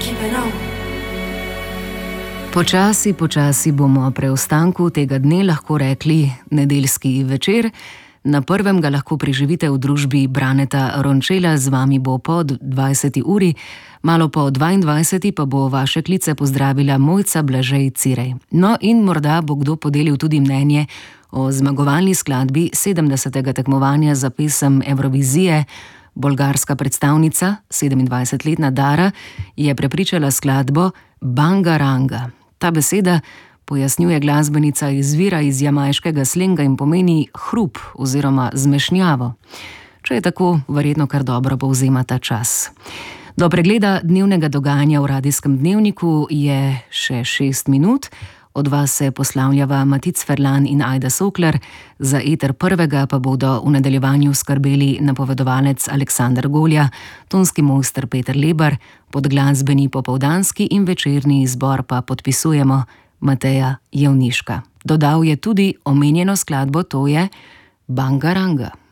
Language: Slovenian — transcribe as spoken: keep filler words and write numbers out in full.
Počasi, počasi bomo preostanku tega dne lahko rekli nedeljski večer. Na prvem ga lahko preživite v družbi Braneta Rončela, z vami bo po dvajseti uri, malo po dvaindvajseti pa bo vaše klice pozdravila Mojca Blažej Cirej. No in morda bo kdo podelil tudi mnenje o zmagovalni skladbi sedemdesetega tekmovanja za pesem Evrovizije. Bolgarska predstavnica, sedemindvajsetletna Dara, je prepričala skladbo Bangaranga. Ta beseda, pojasnjuje glasbenica, izvira iz jamajškega slenga in pomeni hrup oziroma zmešnjavo. Če je tako, verjetno kar dobro povzema ta čas. Do pregleda dnevnega dogajanja v Radijskem dnevniku je še šest minut. Od vas se poslavljava Matic Ferlan in Ajda Sokler, za eter prvega pa bodo v nadaljevanju skrbeli napovedovalec Aleksandar Golja, tonski mojster Peter Lebar, podglasbeni popoldanski in večerni izbor pa podpisujemo Mateja Jevniška. Dodal je tudi omenjeno skladbo, to je Bangaranga.